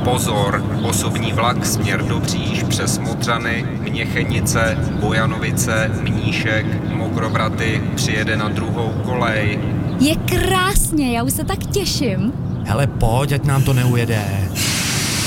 Pozor, osobní vlak směr Dobříš přes Modřany, Měchenice, Bojanovice, Mníšek, Mokrovraty přijede na druhou kolej. Je krásně, já už se tak těším. Hele, pojď, ať nám to neujede.